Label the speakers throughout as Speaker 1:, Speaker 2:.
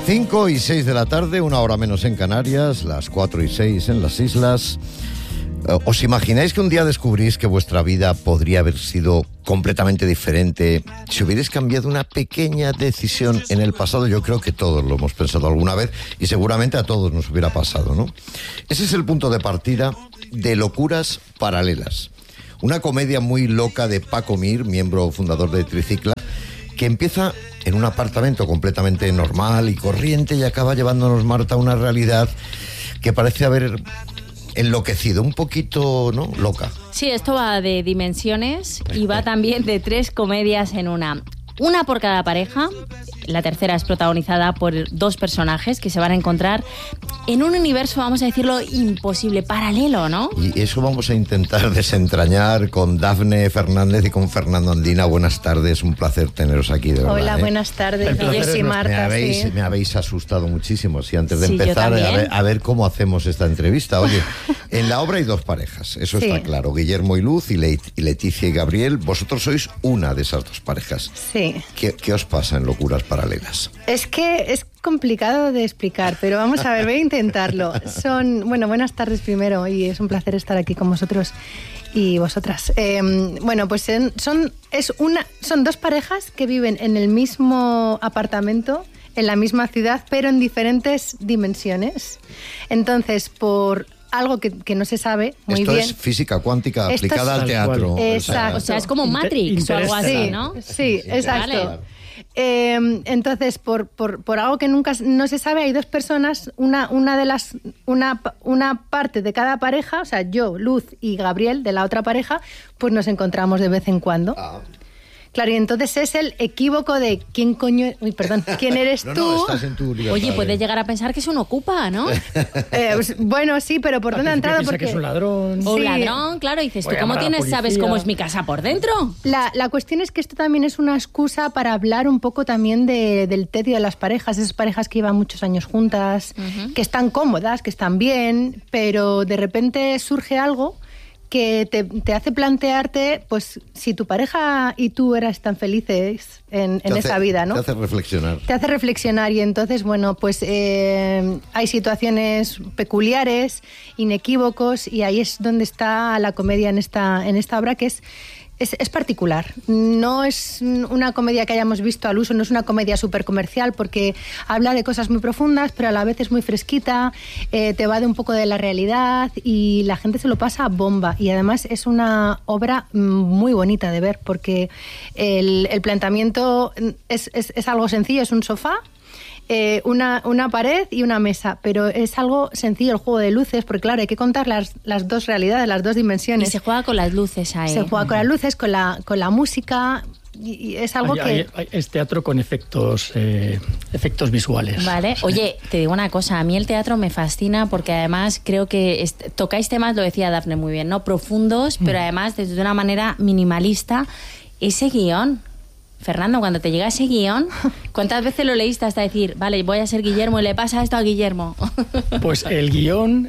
Speaker 1: 5 y 6 de la tarde, una hora menos en Canarias, las 4 y 6 en las islas. ¿Os imagináis que un día descubrís que vuestra vida podría haber sido completamente diferente si hubierais cambiado una pequeña decisión en el pasado? Yo creo que todos lo hemos pensado alguna vez y seguramente a todos nos hubiera pasado, ¿no? Ese es el punto de partida de Locuras Paralelas, una comedia muy loca de Paco Mir, miembro fundador de Tricicla, que empieza en un apartamento completamente normal y corriente y acaba llevándonos, Marta, a una realidad que parece haber enloquecido, un poquito, ¿no?, loca.
Speaker 2: Sí, esto va de dimensiones y va también de 3 comedias en una. Una por cada pareja. La tercera es protagonizada por 2 personajes que se van a encontrar en un universo, vamos a decirlo, imposible, paralelo, ¿no?
Speaker 1: Y eso vamos a intentar desentrañar con Dafne Fernández y con Fernando Andina. Buenas tardes, un placer teneros aquí, de verdad.
Speaker 3: Hola, buenas tardes.
Speaker 4: Yo
Speaker 3: soy Marta.
Speaker 1: Me habéis asustado muchísimo. Sí, antes de empezar, a ver cómo hacemos esta entrevista. Oye, en la obra hay 2 parejas, eso está claro. Guillermo y Luz y Leticia y Gabriel. Vosotros sois una de esas 2 parejas.
Speaker 3: Sí.
Speaker 1: ¿Qué os pasa en Locuras Paralelas?
Speaker 3: Es que es complicado de explicar, pero vamos a ver, voy a intentarlo. Buenas tardes primero, y es un placer estar aquí con vosotros y vosotras. Pues son 2 parejas que viven en el mismo apartamento, en la misma ciudad, pero en diferentes dimensiones. Entonces, por algo que no se sabe muy bien.
Speaker 1: Esto es física cuántica aplicada al teatro.
Speaker 3: Exacto.
Speaker 2: O sea, es como Matrix o algo así, ¿no?
Speaker 3: Sí, exacto.
Speaker 2: Vale.
Speaker 3: Entonces, por algo que nunca no se sabe, hay 2 personas, una parte de cada pareja, o sea, yo, Luz y Gabriel, de la otra pareja, pues nos encontramos de vez en cuando. Claro, y entonces es el equívoco de quién eres tú.
Speaker 1: No, estás en tu libertad.
Speaker 2: Oye, puedes llegar a pensar que es un ocupa, ¿no?
Speaker 3: Bueno, sí, pero ¿por dónde ha entrado?
Speaker 4: Porque que es un ladrón.
Speaker 2: O un ladrón, claro, dices, ¿tú cómo sabes cómo es mi casa por dentro?
Speaker 3: La cuestión es que esto también es una excusa para hablar un poco también del tedio de las parejas, esas parejas que llevan muchos años juntas, que están cómodas, que están bien, pero de repente surge algo que te hace plantearte, pues, si tu pareja y tú eras tan felices en esa vida, ¿no?
Speaker 1: Te hace reflexionar. Te
Speaker 3: hace reflexionar y entonces, pues hay situaciones peculiares, inequívocos, y ahí es donde está la comedia en esta obra, que es particular. No es una comedia que hayamos visto al uso, no es una comedia súper comercial, porque habla de cosas muy profundas, pero a la vez es muy fresquita, te va de un poco de la realidad y la gente se lo pasa a bomba. Y además es una obra muy bonita de ver, porque el planteamiento es algo sencillo, es un sofá, una pared y una mesa, pero es algo sencillo el juego de luces, porque claro, hay que contar las 2 realidades, las 2 dimensiones.
Speaker 2: Y se juega con las luces ahí.
Speaker 3: Se juega con las luces, con la música, y es algo
Speaker 4: es teatro con efectos visuales.
Speaker 2: Vale. Oye, te digo una cosa, a mí el teatro me fascina porque además creo que tocáis temas, lo decía Dafne muy bien, ¿no? Profundos, pero además desde una manera minimalista. Ese guión, Fernando, cuando te llega ese guión, ¿cuántas veces lo leíste hasta decir, vale, voy a ser Guillermo y le pasa esto a Guillermo?
Speaker 4: Pues el guión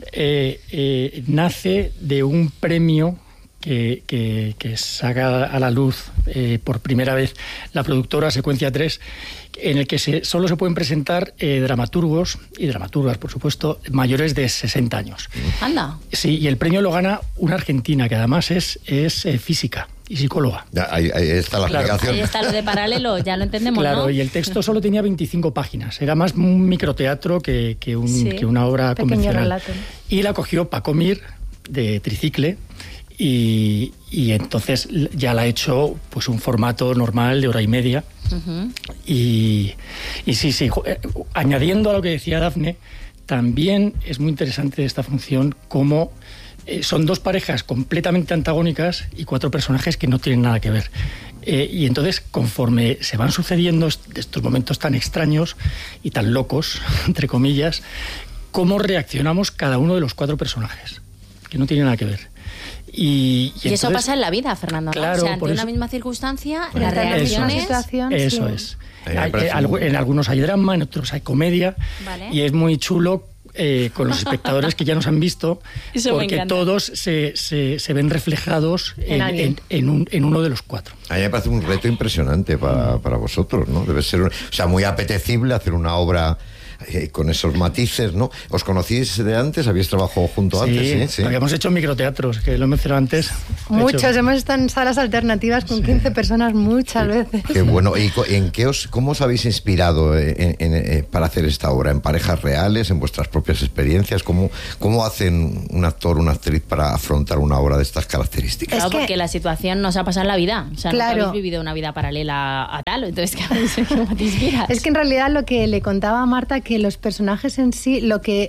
Speaker 4: nace de un premio que saca a la luz por primera vez la productora Secuencia 3, en el que solo se pueden presentar dramaturgos y dramaturgas, por supuesto, mayores de 60 años.
Speaker 2: Anda.
Speaker 4: Sí, y el premio lo gana una argentina, que además es física y psicóloga.
Speaker 1: Ahí está la explicación.
Speaker 2: Ahí está lo de paralelo, ya lo entendemos,
Speaker 4: claro,
Speaker 2: ¿no?
Speaker 4: Y el texto solo tenía 25 páginas. Era más un microteatro que una obra convencional.
Speaker 3: Relato.
Speaker 4: Y la cogió Paco Mir, de Tricicle, y entonces ya la ha hecho pues un formato normal de 1h30. Uh-huh. Y sí, añadiendo a lo que decía Dafne, también es muy interesante esta función cómo son 2 parejas completamente antagónicas y 4 personajes que no tienen nada que ver. Y entonces, conforme se van sucediendo estos momentos tan extraños y tan locos, entre comillas, cómo reaccionamos cada uno de los 4 personajes, que no tienen nada que ver. Y
Speaker 2: entonces, eso pasa en la vida, Fernando, ¿no?
Speaker 4: Claro,
Speaker 2: o sea, ante una misma circunstancia, las reacciones...
Speaker 4: Eso es. En algunos hay drama, en otros hay comedia, ¿vale? Y es muy chulo con los espectadores que ya nos han visto, porque todos se ven reflejados en uno de los 4.
Speaker 1: A mí me parece un reto impresionante para vosotros, ¿no? Debe ser muy apetecible hacer una obra con esos matices, ¿no? ¿Os conocíais de antes? ¿Habéis trabajado junto antes?
Speaker 4: Sí, habíamos hecho microteatros, que lo he mencionado antes.
Speaker 3: Muchos, hemos estado en salas alternativas con 15 personas muchas veces.
Speaker 1: Qué bueno. ¿Y cómo os habéis inspirado para hacer esta obra? ¿En parejas reales, en vuestras propias experiencias? ¿Cómo hacen un actor, una actriz para afrontar una obra de estas características?
Speaker 2: Claro, porque la situación nos ha pasado en la vida. O sea,
Speaker 3: claro.
Speaker 2: no habéis vivido una vida paralela a tal, entonces ¿cómo te inspiras?
Speaker 3: Es que en realidad lo que le contaba a Marta, que los personajes en sí, lo que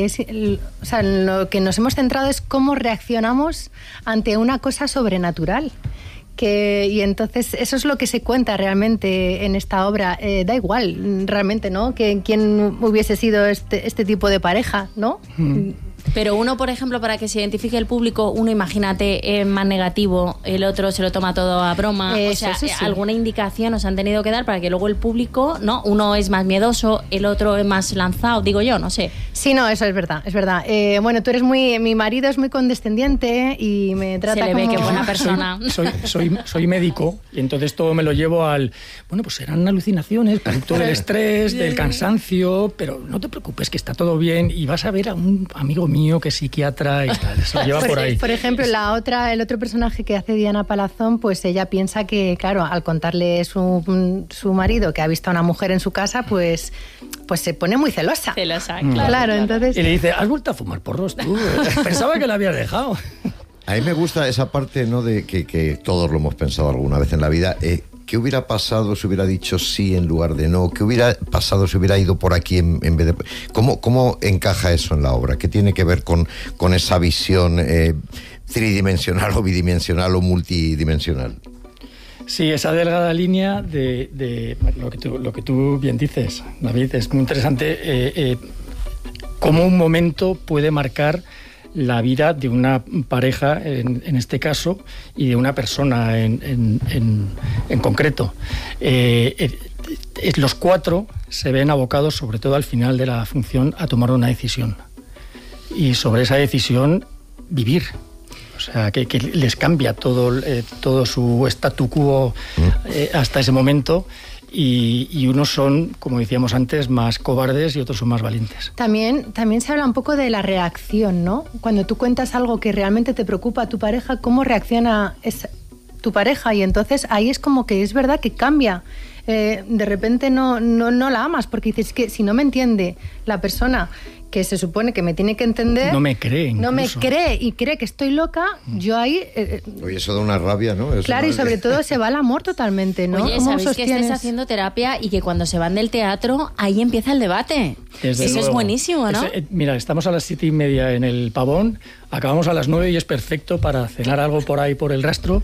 Speaker 3: nos hemos centrado es cómo reaccionamos ante una cosa sobrenatural. Y entonces eso es lo que se cuenta realmente en esta obra. Da igual realmente, ¿no? Que quién hubiese sido este tipo de pareja, ¿no?
Speaker 2: Pero uno, por ejemplo, para que se identifique el público, uno, imagínate, es más negativo, el otro se lo toma todo a broma.
Speaker 3: Eso,
Speaker 2: o sea,
Speaker 3: sí.
Speaker 2: alguna indicación os han tenido que dar para que luego el público, ¿no? Uno es más miedoso, el otro es más lanzado, digo yo, no sé.
Speaker 3: Sí, no, eso es verdad, es verdad. Bueno, tú eres mi marido es muy condescendiente y me trata
Speaker 2: se le
Speaker 3: como...
Speaker 2: ve que buena persona.
Speaker 4: Soy médico y entonces todo me lo llevo al... Bueno, pues serán alucinaciones, producto del estrés, del cansancio, pero no te preocupes, que está todo bien y vas a ver a un amigo mío que es psiquiatra y tal, se lo lleva por ahí.
Speaker 3: Por ejemplo, el otro personaje que hace Diana Palazón, pues ella piensa que, claro, al contarle su marido que ha visto a una mujer en su casa, pues se pone muy celosa.
Speaker 2: Celosa,
Speaker 3: claro. Entonces...
Speaker 4: Y le dice, ¿has vuelto a fumar porros tú? Pensaba que la habías dejado.
Speaker 1: A mí me gusta esa parte, ¿no? De que todos lo hemos pensado alguna vez en la vida. ¿Qué hubiera pasado si hubiera dicho sí en lugar de no? ¿Qué hubiera pasado si hubiera ido por aquí en vez de...? ¿Cómo encaja eso en la obra? ¿Qué tiene que ver con esa visión tridimensional o bidimensional o multidimensional?
Speaker 4: Sí, esa delgada línea de lo que tú bien dices, David, es muy interesante. Cómo un momento puede marcar la vida de una pareja, en este caso, y de una persona en concreto. Los cuatro se ven abocados, sobre todo al final de la función, a tomar una decisión. Y sobre esa decisión, vivir. O sea, que les cambia todo su statu quo hasta ese momento. Y unos son, como decíamos antes, más cobardes y otros son más valientes.
Speaker 3: También se habla un poco de la reacción, ¿no? Cuando tú cuentas algo que realmente te preocupa a tu pareja, ¿cómo reacciona tu pareja? Y entonces ahí es como que es verdad que cambia. De repente no la amas porque dices que si no me entiende la persona que se supone que me tiene que entender...
Speaker 4: No me cree, incluso.
Speaker 3: No me cree y cree que estoy loca, yo ahí...
Speaker 1: Oye, eso da una rabia, ¿no?
Speaker 3: Claro, y sobre todo se va al amor totalmente, ¿no?
Speaker 2: Oye, ¿sabéis que estáis haciendo terapia y que cuando se van del teatro, ahí empieza el debate?
Speaker 4: Desde
Speaker 2: eso
Speaker 4: luego.
Speaker 2: Es buenísimo, ¿no?
Speaker 4: Mira, estamos a las 7:30 en el Pavón, acabamos a las 9 y es perfecto para cenar algo por ahí por el rastro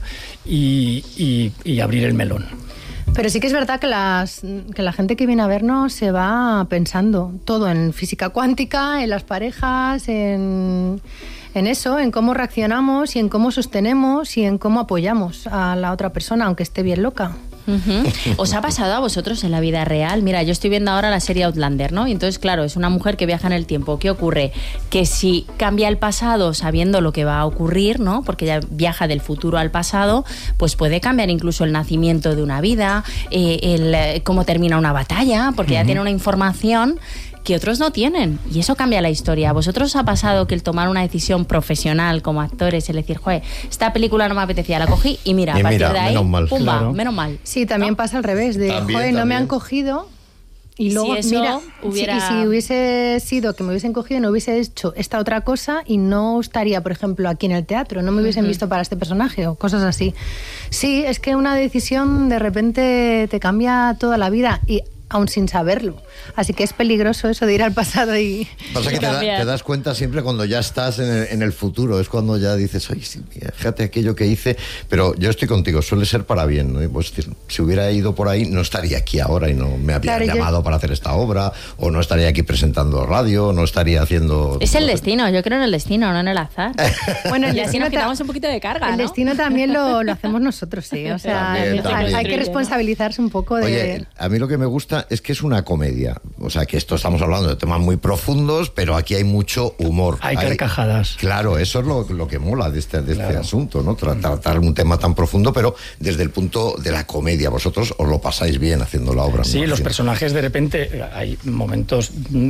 Speaker 4: y abrir el melón.
Speaker 3: Pero sí que es verdad que la gente que viene a vernos se va pensando todo en física cuántica, en las parejas, en eso, en cómo reaccionamos y en cómo sostenemos y en cómo apoyamos a la otra persona, aunque esté bien loca.
Speaker 2: ¿Os ha pasado a vosotros en la vida real? Mira, yo estoy viendo ahora la serie Outlander, ¿no? Y entonces, claro, es una mujer que viaja en el tiempo. ¿Qué ocurre? Que si cambia el pasado sabiendo lo que va a ocurrir, ¿no? Porque ella viaja del futuro al pasado, pues puede cambiar incluso el nacimiento de una vida, cómo termina una batalla, porque ya tiene una información que otros no tienen, y eso cambia la historia. ¿A vosotros os ha pasado que el tomar una decisión profesional como actores, el decir, joder, esta película no me apetecía, la cogí y mira, a partir de ahí,
Speaker 1: menos mal.
Speaker 2: pumba,
Speaker 4: Claro.
Speaker 2: menos mal?
Speaker 3: Sí, también
Speaker 2: ¿no?
Speaker 3: pasa al revés, de, joder, no me han cogido... Y luego,
Speaker 2: si eso
Speaker 3: mira,
Speaker 2: hubiera...
Speaker 3: si hubiese sido que me hubiesen cogido, no hubiese hecho esta otra cosa y no estaría, por ejemplo, aquí en el teatro, no me hubiesen visto para este personaje o cosas así. Sí, es que una decisión de repente te cambia toda la vida y aún sin saberlo. Así que es peligroso eso de ir al pasado y...
Speaker 1: Pasa que te das cuenta siempre cuando ya estás en el futuro, es cuando ya dices, ay, sí, fíjate aquello que hice, pero yo estoy contigo, suele ser para bien, ¿no? Pues, si hubiera ido por ahí, no estaría aquí ahora y no me habría llamado para hacer esta obra, o no estaría aquí presentando radio, no estaría haciendo...
Speaker 2: Es el destino, yo creo en el destino, no en el azar.
Speaker 3: Bueno,
Speaker 2: y así nos quitamos un poquito de carga,
Speaker 3: el
Speaker 2: ¿no?
Speaker 3: destino también lo hacemos nosotros, sí. O sea,
Speaker 1: También.
Speaker 3: hay que responsabilizarse un poco de...
Speaker 1: Oye, a mí lo que me gusta gusta es que es una comedia. O sea, que esto estamos hablando de temas muy profundos, pero aquí hay mucho humor.
Speaker 4: Hay carcajadas.
Speaker 1: Claro, eso es lo que mola de este asunto, ¿no? Tratar un tema tan profundo, pero desde el punto de la comedia. Vosotros os lo pasáis bien haciendo la obra.
Speaker 4: Sí, los personajes de repente, hay momentos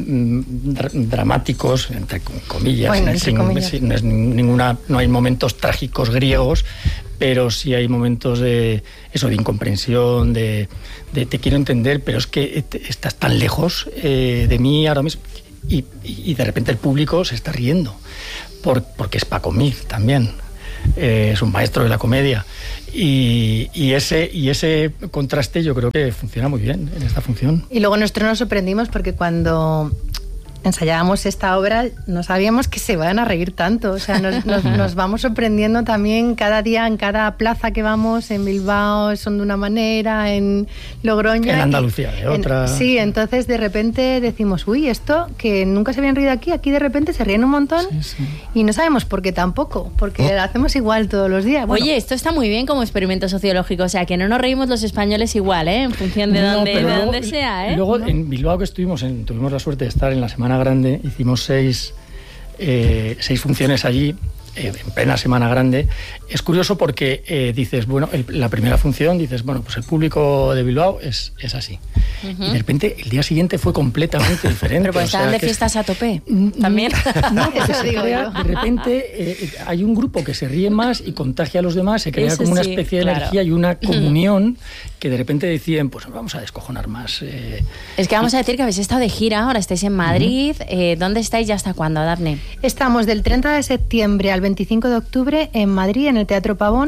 Speaker 4: dramáticos, entre comillas.
Speaker 3: Bueno, entre comillas.
Speaker 4: No hay momentos trágicos griegos, pero sí hay momentos de incomprensión, de te quiero entender, pero es que estás tan lejos de mí ahora mismo. Y de repente el público se está riendo, porque es Paco Mir también. Es un maestro de la comedia. Y ese contraste yo creo que funciona muy bien en esta función.
Speaker 3: Y luego nosotros nos sorprendimos porque cuando ensayábamos esta obra no sabíamos que se van a reír tanto. O sea, nos vamos sorprendiendo también cada día en cada plaza que vamos. En Bilbao son de una manera, en Logroño.
Speaker 4: En Andalucía de otra.
Speaker 3: Sí, entonces de repente decimos, uy, esto que nunca se habían reído aquí de repente se ríen un montón.
Speaker 4: Sí.
Speaker 3: Y no sabemos por qué tampoco, porque lo hacemos igual todos los días. Bueno,
Speaker 2: oye, esto está muy bien como experimento sociológico, o sea, que no nos reímos los españoles igual, en función de dónde sea,
Speaker 4: Luego en Bilbao que tuvimos la suerte de estar en la Semana Grande, hicimos 6 funciones allí, en plena Semana Grande. Es curioso porque dices, bueno, la primera función dices, bueno, pues el público de Bilbao es así. Y de repente el día siguiente fue completamente diferente.
Speaker 2: Pero pues estaban de fiestas a tope también.
Speaker 4: No, porque se crea, de repente hay un grupo que se ríe más y contagia a los demás, se crea como una especie de energía y una comunión que de repente deciden, pues vamos a descojonar más.
Speaker 2: Es que vamos a decir que habéis estado de gira, ahora estáis en Madrid. ¿Dónde estáis y hasta cuándo, Dafne?
Speaker 3: Estamos del 30 de septiembre al 25 de octubre en Madrid, en el Teatro Pavón.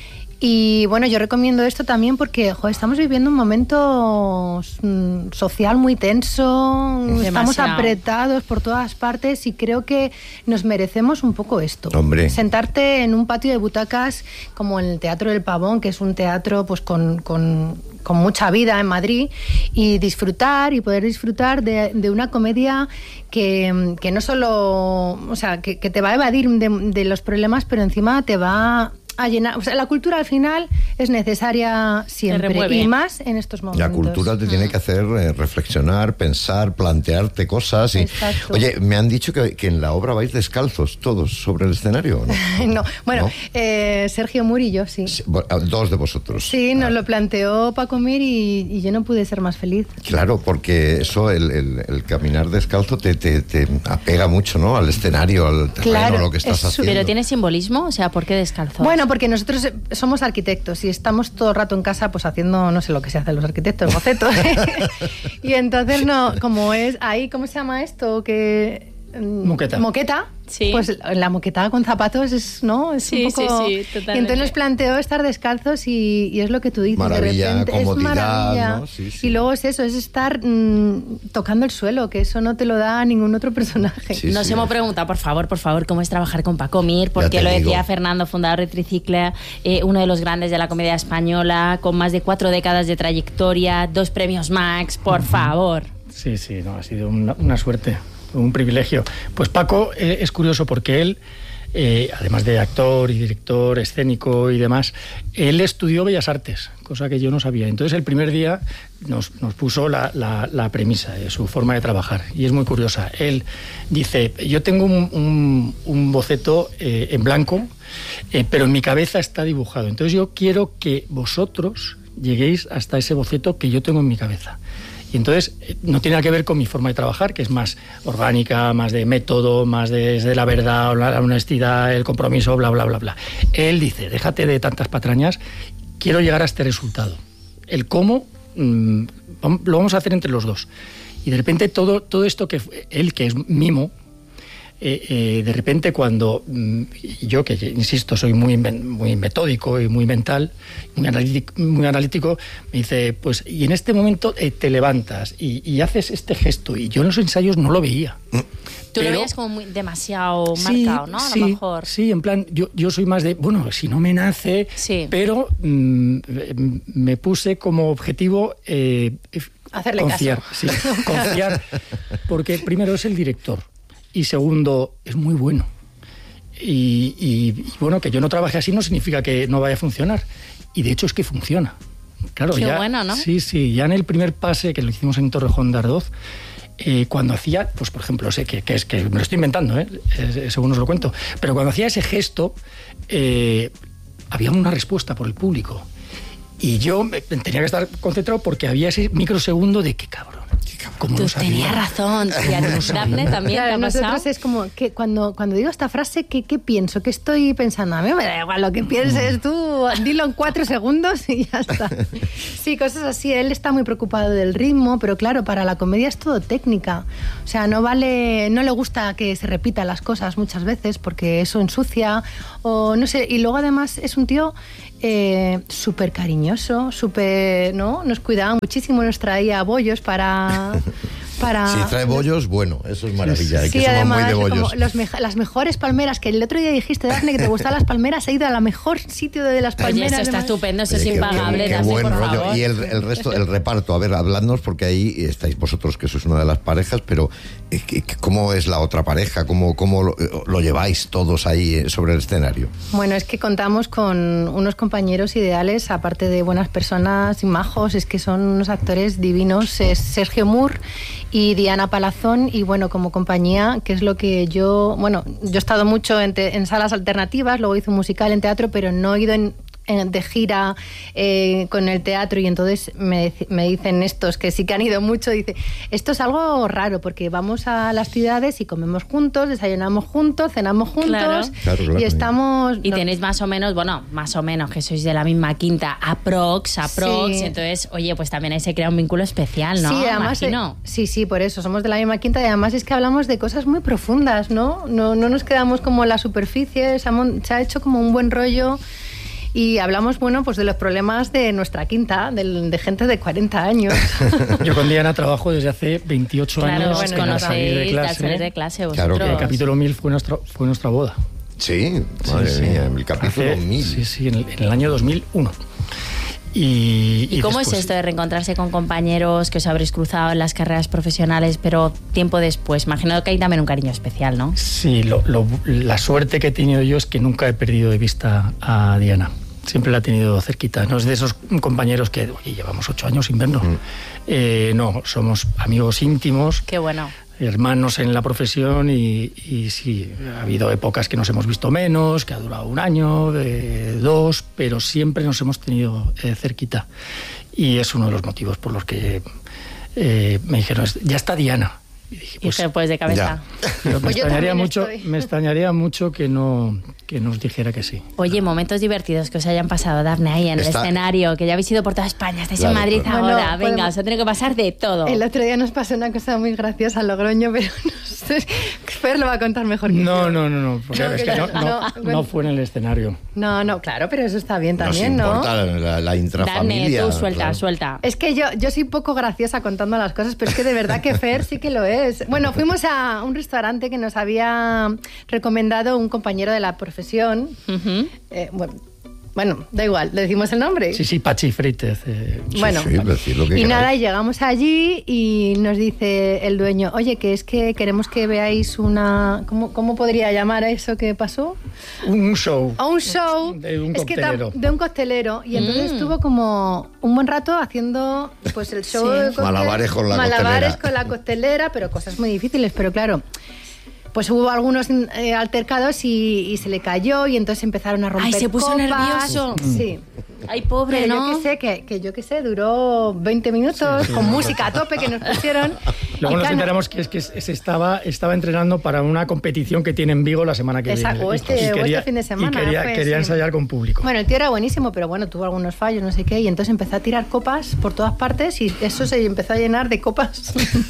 Speaker 3: Y bueno, yo recomiendo esto también porque estamos viviendo un momento social muy tenso, estamos apretados por todas partes y creo que nos merecemos un poco esto.
Speaker 1: Hombre.
Speaker 3: Sentarte en un patio de butacas como en el Teatro del Pavón, que es un teatro pues con mucha vida en Madrid, y poder disfrutar de una comedia que no solo, o sea, que te va a evadir de los problemas, pero encima te va a llenar. O sea, la cultura al final es necesaria siempre y más en estos momentos.
Speaker 1: La cultura te tiene que hacer reflexionar, pensar, plantearte cosas.
Speaker 3: Exacto.
Speaker 1: Oye, me han dicho que en la obra vais descalzos todos sobre el escenario, ¿no?
Speaker 3: No, bueno,
Speaker 1: ¿no?
Speaker 3: Sergio Mur y yo, sí.
Speaker 1: Dos de vosotros.
Speaker 3: Sí, nos lo planteó Paco Mir y yo no pude ser más feliz.
Speaker 1: Claro, porque eso, el caminar descalzo te apega mucho, ¿no? Al escenario, al terreno, lo que estás haciendo.
Speaker 2: Pero ¿tiene simbolismo? O sea, ¿por qué descalzo?
Speaker 3: Bueno, porque nosotros somos arquitectos y estamos todo el rato en casa pues haciendo, no sé lo que se hacen los arquitectos, bocetos. Y entonces, no, como es ahí, ¿cómo se llama esto? Moqueta.
Speaker 2: Sí.
Speaker 3: Pues la moqueta con zapatos es, ¿no? Es
Speaker 2: sí,
Speaker 3: un poco...
Speaker 2: sí, totalmente.
Speaker 3: Y entonces nos planteó estar descalzos y es lo que tú dices.
Speaker 1: Maravilla,
Speaker 3: de repente,
Speaker 1: comodidad,
Speaker 3: es maravilla.
Speaker 1: ¿no? Sí.
Speaker 3: Y luego es eso, es estar tocando el suelo, que eso no te lo da ningún otro personaje.
Speaker 1: Sí,
Speaker 2: Nos hemos preguntado, por favor, cómo es trabajar con Paco Mir, porque lo decía Fernando, fundador de Tricicle, uno de los grandes de la comedia española, con más de 4 décadas de trayectoria, 2 premios Max, por favor.
Speaker 4: Sí, no, ha sido una suerte. Un privilegio. Pues Paco es curioso porque él, además de actor y director escénico y demás, él estudió Bellas Artes, cosa que yo no sabía. Entonces el primer día nos puso la premisa de su forma de trabajar y es muy curiosa. Él dice, yo tengo un boceto en blanco, pero en mi cabeza está dibujado. Entonces yo quiero que vosotros lleguéis hasta ese boceto que yo tengo en mi cabeza. Y entonces no tiene nada que ver con mi forma de trabajar, que es más orgánica, más de método, más de la verdad, la honestidad, el compromiso, bla, bla, bla, bla. Él dice, déjate de tantas patrañas, quiero llegar a este resultado. El cómo lo vamos a hacer entre los dos. Y de repente todo esto que él, que es mimo, de repente cuando yo, que insisto, soy muy metódico y muy mental, muy analítico, me dice, pues, y en este momento te levantas y haces este gesto, y yo en los ensayos no lo veía.
Speaker 2: Tú lo veías como demasiado marcado, ¿no? A lo mejor. Sí,
Speaker 4: en plan, yo soy más de, bueno, si no me nace, pero me puse como objetivo
Speaker 3: hacerle
Speaker 4: confiar,
Speaker 3: caso.
Speaker 4: Sí, confiar, porque primero es el director. Y segundo, es muy bueno. Y bueno, que yo no trabaje así no significa que no vaya a funcionar. Y de hecho es que funciona. Claro,
Speaker 2: Qué
Speaker 4: ya,
Speaker 2: bueno, ¿no?
Speaker 4: Sí, ya en el primer pase que lo hicimos en Torrejón de Ardoz, cuando hacía, pues por ejemplo, sé que me lo estoy inventando, según os lo cuento, pero cuando hacía ese gesto, había una respuesta por el público. Y yo tenía que estar concentrado porque había ese microsegundo de qué cabrón. ¿Cómo
Speaker 2: Tú
Speaker 4: lo sabía?
Speaker 2: tenías razón. Y a Dafne también
Speaker 3: Claro,
Speaker 2: te ha
Speaker 3: nosotros
Speaker 2: pasado.
Speaker 3: es como que cuando digo esta frase, ¿qué pienso? ¿Qué estoy pensando? A mí me da igual lo que pienses tú, dilo en 4 segundos y ya está. Sí, cosas así. Él está muy preocupado del ritmo, pero claro, para la comedia es todo técnica. O sea, no le gusta que se repitan las cosas muchas veces porque eso ensucia o no sé. Y luego además es un tío súper cariñoso, ¿no? Nos cuidaba muchísimo, nos traía bollos para...
Speaker 1: Si trae bollos, bueno, eso es maravilla.
Speaker 3: Sí,
Speaker 1: que somos
Speaker 3: además,
Speaker 1: muy de bollos.
Speaker 3: como las mejores palmeras, que el otro día dijiste, Dafne, que te gustaban las palmeras, he ido al mejor sitio de las
Speaker 2: Oye,
Speaker 3: palmeras.
Speaker 2: eso está
Speaker 3: además.
Speaker 2: estupendo, eso es
Speaker 1: Qué
Speaker 2: impagable, Dafne,
Speaker 1: buen
Speaker 2: por
Speaker 1: rollo.
Speaker 2: favor.
Speaker 1: Y el resto, el reparto, a ver, habladnos, porque ahí estáis vosotros, que sois una de las parejas, pero ¿cómo es la otra pareja? ¿Cómo lo lleváis todos ahí sobre el escenario?
Speaker 3: Bueno, es que contamos con unos compañeros ideales, aparte de buenas personas y majos, es que son unos actores divinos, es Sergio Moore y Diana Palazón, y bueno, como compañía, que es lo que yo he estado mucho en salas alternativas, luego hice un musical en teatro, pero no he ido de gira con el teatro, y entonces me dicen estos que sí que han ido mucho, dice, esto es algo raro porque vamos a las ciudades y comemos juntos, desayunamos juntos, cenamos juntos,
Speaker 1: Claro.
Speaker 3: y estamos...
Speaker 2: Y tenéis más o menos, que sois de la misma quinta, aprox,
Speaker 3: Sí.
Speaker 2: entonces, oye, pues también ahí se crea un vínculo especial, ¿no?
Speaker 3: Sí, además,
Speaker 2: Imagino.
Speaker 3: sí, por eso, somos de la misma quinta, y además es que hablamos de cosas muy profundas, ¿no? No nos quedamos como en la superficie, se ha hecho como un buen rollo. Y hablamos, pues de los problemas de nuestra quinta, de gente de 40 años.
Speaker 4: Yo con Diana trabajo desde hace 28
Speaker 2: Claro,
Speaker 4: años.
Speaker 2: os
Speaker 4: al salir
Speaker 2: conocéis, de clase vosotros.
Speaker 1: Claro,
Speaker 4: El capítulo 1000 fue nuestra boda.
Speaker 1: Sí, madre mía, el capítulo 1000.
Speaker 4: Sí, en el año 2001.
Speaker 2: ¿Y cómo
Speaker 4: después,
Speaker 2: es esto de reencontrarse con compañeros que os habréis cruzado en las carreras profesionales, pero tiempo después? Imagino que hay también un cariño especial, ¿no?
Speaker 4: Sí, la suerte que he tenido yo es que nunca he perdido de vista a Diana. Siempre la he tenido cerquita. No es de esos compañeros que llevamos 8 años sin vernos. No, somos amigos íntimos.
Speaker 2: Qué bueno.
Speaker 4: Hermanos en la profesión y sí, ha habido épocas que nos hemos visto menos, que ha durado 1 año, 2, pero siempre nos hemos tenido cerquita. Y es uno de los motivos por los que me dijeron, ya está Diana. Y dije,
Speaker 2: pues de cabeza.
Speaker 4: Pero
Speaker 3: Pues yo también
Speaker 4: me extrañaría mucho que nos dijera que sí.
Speaker 2: Oye, momentos divertidos que os hayan pasado, Dafne, ahí en el escenario, que ya habéis ido por toda España, estáis en Madrid ahora, venga, os ha tenido que pasar de todo.
Speaker 3: El otro día nos pasó una cosa muy graciosa en Logroño, pero no sé, Fer lo va a contar mejor que yo.
Speaker 4: No, porque es que no fue en el escenario.
Speaker 3: No, claro, pero eso está bien también, ¿no?
Speaker 1: Nos importa la intrafamilia.
Speaker 2: Dafne, tú
Speaker 1: claro.
Speaker 2: suelta.
Speaker 3: Es que yo soy poco graciosa contando las cosas, pero es que de verdad que Fer sí que lo es. Bueno, fuimos a un restaurante que nos había recomendado un compañero de la profesión.
Speaker 2: Ujú.
Speaker 3: Bueno, da igual, ¿le decimos el nombre?
Speaker 4: Sí, Pachi Freites.
Speaker 3: Bueno,
Speaker 1: Sí, decir lo que
Speaker 3: y
Speaker 1: queráis.
Speaker 3: nada, y llegamos allí y nos dice el dueño, oye, que es que queremos que veáis una... ¿Cómo podría llamar a eso que pasó?
Speaker 4: Un show.
Speaker 3: A un show.
Speaker 4: De un
Speaker 3: es que
Speaker 4: coctelero.
Speaker 3: de un coctelero. Y entonces estuvo como un buen rato haciendo pues el show
Speaker 2: Sí.
Speaker 3: de cóctel,
Speaker 1: Malabares con la
Speaker 3: malabares
Speaker 1: costelera.
Speaker 3: con la costelera, pero cosas muy difíciles. Pero claro, pues hubo algunos altercados y se le cayó, y entonces empezaron a romper
Speaker 2: Ay, se puso
Speaker 3: copas.
Speaker 2: nervioso.
Speaker 3: Sí.
Speaker 2: Ay, pobre,
Speaker 3: Pero
Speaker 2: ¿no?
Speaker 3: yo qué sé, duró 20 minutos con música a tope que nos pusieron.
Speaker 4: Luego
Speaker 3: Y
Speaker 4: nos
Speaker 3: claro,
Speaker 4: enteramos que se estaba entrenando para una competición que tiene en Vigo la semana que
Speaker 3: Exacto,
Speaker 4: viene.
Speaker 3: o este fin de semana,
Speaker 4: Y quería
Speaker 3: pues, sí.
Speaker 4: ensayar con público.
Speaker 3: Bueno, el tío era buenísimo, pero bueno, tuvo algunos fallos, no sé qué, y entonces empezó a tirar copas por todas partes y eso se empezó a llenar de copas.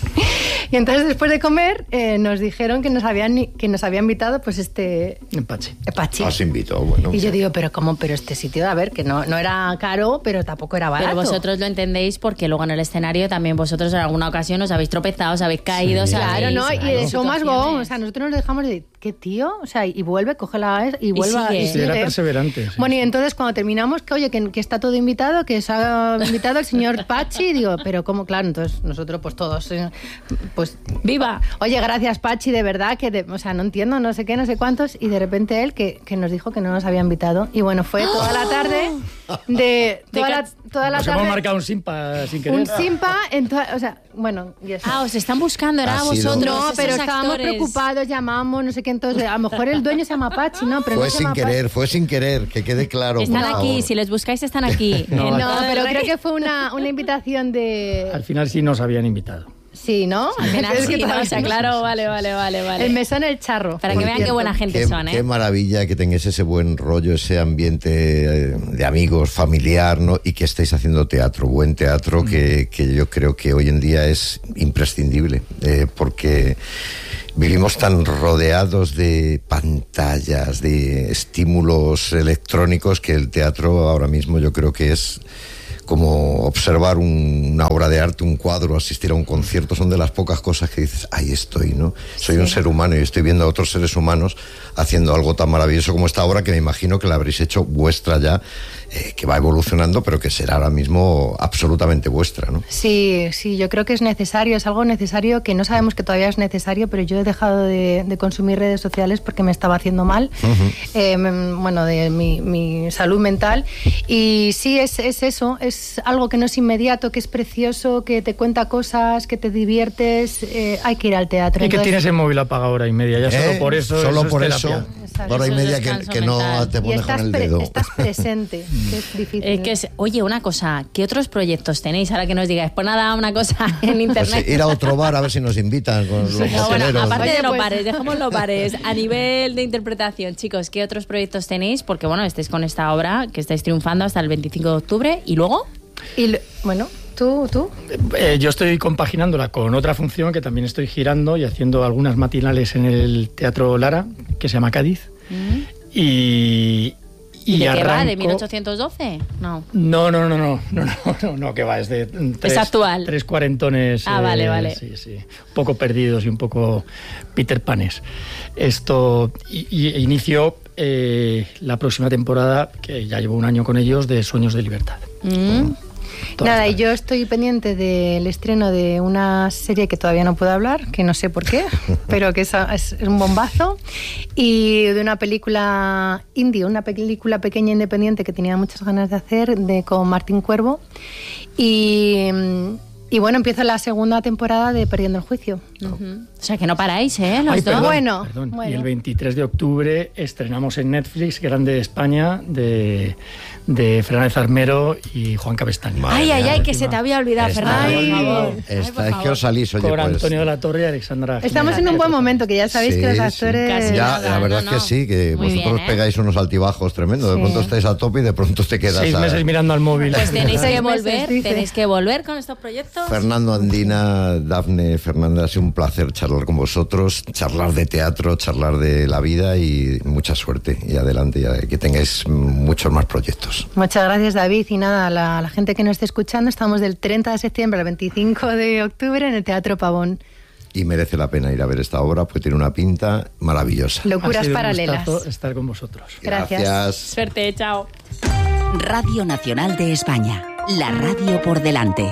Speaker 3: Y entonces después de comer nos dijeron que nos había invitado pues
Speaker 4: Pachi.
Speaker 3: Pachi.
Speaker 1: Os invito, bueno.
Speaker 3: Y yo digo, pero este sitio, a ver, que no era caro, pero tampoco era barato.
Speaker 2: Pero vosotros lo entendéis porque luego en el escenario también vosotros en alguna ocasión os habéis tropezado, os habéis caído,
Speaker 1: Sí.
Speaker 2: ¿sabéis?
Speaker 3: Claro, ¿no? Y
Speaker 2: Claro.
Speaker 3: eso más
Speaker 2: Situaciones.
Speaker 3: go, o sea, nosotros nos dejamos de ¿qué tío? O sea, y vuelve, coge y vuelve
Speaker 2: sigue.
Speaker 3: y sigue.
Speaker 4: Era perseverante. Sí.
Speaker 3: Bueno, y entonces cuando terminamos, que oye, que está todo invitado, que se ha invitado el señor Pachi, digo, pero ¿cómo? Claro, entonces nosotros pues todos, pues...
Speaker 2: ¡Viva!
Speaker 3: Oye, gracias Pachi, de verdad, o sea, no entiendo, no sé qué, no sé cuántos, y de repente él que nos dijo que no nos había invitado, y bueno, fue toda la tarde toda la
Speaker 4: Nos
Speaker 3: tarde...
Speaker 4: hemos marcado un simpa sin querer.
Speaker 3: Un simpa, o sea, bueno... y eso.
Speaker 2: Os están buscando, era
Speaker 1: Ha sido-
Speaker 2: vosotros.
Speaker 3: No, pero
Speaker 2: esos
Speaker 3: estábamos
Speaker 2: actores.
Speaker 3: preocupados, llamamos, no sé qué, entonces a lo mejor el dueño se llama Pachi, ¿no? Pero
Speaker 1: Fue
Speaker 3: no se
Speaker 1: sin
Speaker 3: llama
Speaker 1: querer, fue sin querer, que quede claro.
Speaker 2: Están
Speaker 1: por
Speaker 2: aquí,
Speaker 1: favor.
Speaker 2: si les buscáis están aquí.
Speaker 4: No,
Speaker 2: En
Speaker 3: No,
Speaker 2: todo el
Speaker 3: pero
Speaker 2: rey.
Speaker 3: creo que fue una invitación de...
Speaker 4: Al final sí nos habían invitado.
Speaker 3: Sí, ¿no?
Speaker 2: Al final
Speaker 3: Es que
Speaker 2: sí, ¿no?
Speaker 3: todavía
Speaker 2: O sea,
Speaker 3: no.
Speaker 2: claro, vale.
Speaker 3: El mesón, el charro.
Speaker 2: Para que
Speaker 3: por
Speaker 2: vean qué
Speaker 3: cierto.
Speaker 2: buena gente son, ¿eh?
Speaker 1: Qué maravilla que tengáis ese buen rollo, ese ambiente de amigos, familiar, ¿no? Y que estéis haciendo teatro, buen teatro, que yo creo que hoy en día es imprescindible, porque vivimos tan rodeados de pantallas, de estímulos electrónicos, que el teatro ahora mismo yo creo que es como observar una obra de arte, un cuadro, asistir a un concierto. Son de las pocas cosas que dices, ahí estoy, ¿no? Soy un ser humano y estoy viendo a otros seres humanos haciendo algo tan maravilloso como esta obra, que me imagino que la habréis hecho vuestra ya, que va evolucionando, pero que será ahora mismo absolutamente vuestra, ¿no?
Speaker 3: Sí, yo creo que es necesario, es algo necesario que no sabemos que todavía es necesario, pero yo he dejado de consumir redes sociales porque me estaba haciendo mal, bueno, de mi salud mental, y sí, es eso, es algo que no es inmediato, que es precioso, que te cuenta cosas, que te diviertes, hay que ir al teatro.
Speaker 4: Y que
Speaker 3: Entonces,
Speaker 4: tienes el móvil apagado hora y media, ya solo por eso.
Speaker 1: Solo
Speaker 4: es
Speaker 1: por
Speaker 4: terapia.
Speaker 1: eso,
Speaker 3: Exacto.
Speaker 1: hora y
Speaker 2: Eso es
Speaker 1: media
Speaker 2: descanso
Speaker 1: que no
Speaker 2: mental.
Speaker 1: te
Speaker 3: y
Speaker 1: pones con el dedo.
Speaker 3: estás presente, que es difícil.
Speaker 2: Oye, una cosa, ¿qué otros proyectos tenéis? Ahora que nos digáis, pues nada, una cosa en
Speaker 1: Pues
Speaker 2: internet.
Speaker 1: sí, ir a otro bar a ver si nos invitan con los
Speaker 2: No, bueno,
Speaker 1: hoteleros, ¿no?
Speaker 2: aparte de los
Speaker 3: Oye, pues-
Speaker 2: bares, dejemos los bares. A nivel de interpretación, chicos, ¿qué otros proyectos tenéis? Porque bueno, estáis con esta obra que estáis triunfando hasta el 25 de octubre y luego...
Speaker 3: Bueno, tú.
Speaker 4: Yo estoy compaginándola con otra función que también estoy girando y haciendo algunas matinales en el Teatro Lara, que se llama Cádiz.
Speaker 2: ¿Y de qué va? ¿De
Speaker 4: arranco-
Speaker 2: 1812? No.
Speaker 4: No, que va, es de
Speaker 2: Es actual.
Speaker 4: tres cuarentones.
Speaker 2: Vale.
Speaker 4: Sí, un poco perdidos y un poco Peter Panes. Esto, y inicio la próxima temporada, que ya llevo un año con ellos, de Sueños de Libertad. Toda
Speaker 3: Nada, y
Speaker 4: esta-
Speaker 3: yo estoy pendiente del estreno de una serie que todavía no puedo hablar, que no sé por qué, pero que es un bombazo, y de una película indie, una película pequeña independiente que tenía muchas ganas de hacer, con Martín Cuervo, y bueno, empiezo la segunda temporada de Perdiendo el Juicio.
Speaker 2: O sea, que no paráis, ¿eh? Los
Speaker 4: Ay,
Speaker 2: dos.
Speaker 4: perdón,
Speaker 3: Bueno.
Speaker 4: Y el 23 de octubre estrenamos en Netflix Grande de España de Fernández Armero y Juan Cabestany.
Speaker 2: Ay, que se te había olvidado, Fernando, por favor.
Speaker 1: Estáis que os salís, oye,
Speaker 4: Con
Speaker 1: pues...
Speaker 4: Antonio de la Torre y Alexandra
Speaker 3: Estamos en un buen momento, que ya sabéis que los actores...
Speaker 2: Casi
Speaker 1: Ya,
Speaker 2: nada,
Speaker 1: la verdad
Speaker 2: no,
Speaker 1: es que
Speaker 2: no.
Speaker 1: sí, que
Speaker 2: Muy
Speaker 1: vosotros
Speaker 2: bien, ¿eh?
Speaker 1: pegáis unos altibajos tremendos. De
Speaker 3: Sí.
Speaker 1: pronto estáis a tope y de pronto te quedas
Speaker 4: 6 meses mirando al móvil.
Speaker 2: Pues tenéis que
Speaker 3: 6 meses,
Speaker 2: volver,
Speaker 3: dice.
Speaker 2: tenéis que volver con estos proyectos.
Speaker 1: Fernando, Andina, Dafne, Fernanda, ha sido un placer charlar con vosotros, charlar de teatro, charlar de la vida, y mucha suerte y adelante, y que tengáis muchos más proyectos.
Speaker 3: Muchas gracias, David. Y nada, a la gente que nos esté escuchando, estamos del 30 de septiembre al 25 de octubre en el Teatro Pavón.
Speaker 1: Y merece la pena ir a ver esta obra, porque tiene una pinta maravillosa.
Speaker 3: Locuras
Speaker 4: Ha sido un
Speaker 3: paralelas.
Speaker 4: gustazo estar con vosotros.
Speaker 3: Gracias.
Speaker 2: Suerte, chao.
Speaker 5: Radio Nacional de España, la radio por delante.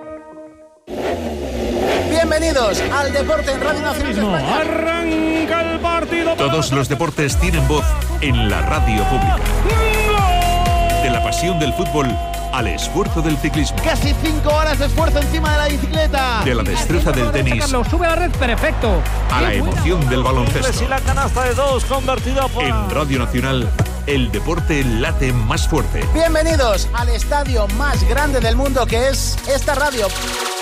Speaker 6: Bienvenidos al Deporte en Radio Nacional de España.
Speaker 7: Arranca el partido.
Speaker 8: Todos los deportes tienen voz en la radio pública. De la pasión del fútbol al esfuerzo del ciclismo.
Speaker 6: Casi 5 horas de esfuerzo encima de la bicicleta.
Speaker 8: De la destreza del tenis
Speaker 7: Sube a la red, perfecto.
Speaker 8: a la emoción del baloncesto.
Speaker 7: la canasta de 2 convertida por...
Speaker 8: En Radio Nacional, el deporte late más fuerte.
Speaker 6: Bienvenidos al estadio más grande del mundo, que es esta radio.